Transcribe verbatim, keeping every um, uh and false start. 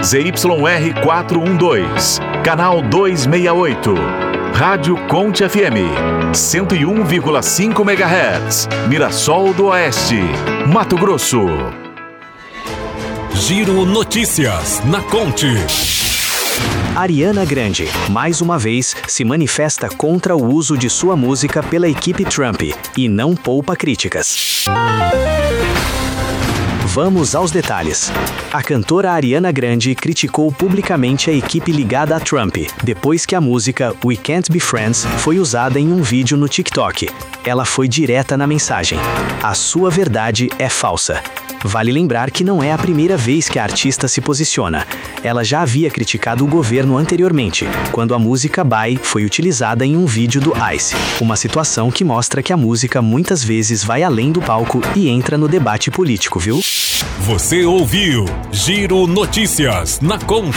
Z Y R quatrocentos e doze, canal duzentos e sessenta e oito. Rádio Conte F M, cento e um vírgula cinco megahertz, Mirassol do Oeste, Mato Grosso. Giro Notícias na Conte. Ariana Grande, mais uma vez, se manifesta contra o uso de sua música pela equipe Trump e não poupa críticas. Vamos aos detalhes. A cantora Ariana Grande criticou publicamente a equipe ligada a Trump, depois que a música We Can't Be Friends foi usada em um vídeo no TikTok. Ela foi direta na mensagem: a sua verdade é falsa. Vale lembrar que não é a primeira vez que a artista se posiciona. Ela já havia criticado o governo anteriormente, quando a música Bye foi utilizada em um vídeo do Ice, uma situação que mostra que a música muitas vezes vai além do palco e entra no debate político, viu? Você ouviu Giro Notícias na Conte.